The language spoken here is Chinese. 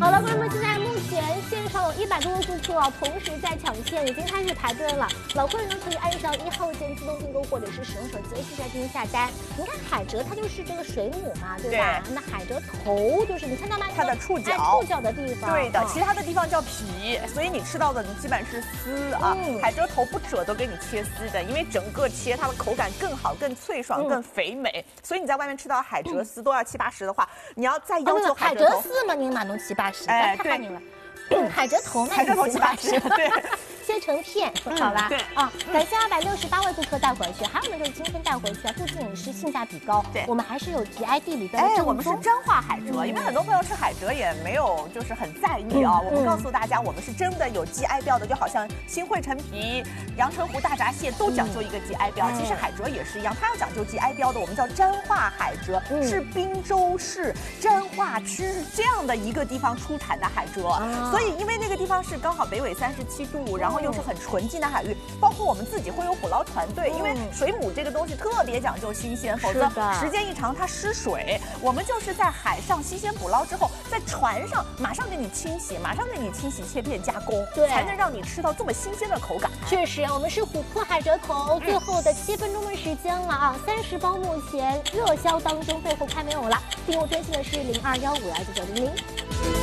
好了，朋友们，现在目前现场有100多位顾客啊，同时在抢线，已经开始排队了。老客人呢可以按照1号线自动订购，或者是使用手机 APP 来进行下单。你看海蜇它就是这个水母嘛，对吧？那海蜇头就是你看到吗？ 它的触角， 触角的地方。 对的，其他的地方叫皮，所以你吃到的基本是丝啊。海蜇头不褶都给你切丝的，因为整个切它的口感更好、更脆爽、更肥美。所以你在外面吃到海蜇丝都要70、80的话，你要再要求海蜇丝嘛，您买弄70、80，哎，太你了。海蜇头呢？ 海蜇头70、80，对。 切成片，好吧？ 对啊，感谢268位顾客带回去，还有呢就是今天带回去啊，不仅仅是性价比高，对，我们还是有 GI 地理的正宗。 我们是真化海蜇，因为很多朋友吃海蜇也没有就是很在意啊。我们告诉大家，我们是真的有 GI 标的，就好像新会陈皮、阳澄湖大闸蟹都讲究一个 GI 标，其实海蜇也是一样，它要讲究 GI 标的，我们叫真化海蜇，是滨州市真化区这样的一个地方出产的海蜇，所以因为那个地方是刚好北纬37度，然后又是很纯净的海域，包括我们自己会有捕捞团队，因为水母这个东西特别讲究新鲜，否则时间一长它失水。我们就是在海上新鲜捕捞之后，在船上马上给你清洗，马上给你清洗、切片、加工，才能让你吃到这么新鲜的口感。 确实，我们是琥珀海蜇头，最后的7分钟的时间了啊，30包目前热销当中，最后快没有了。订购专线的是0215299900。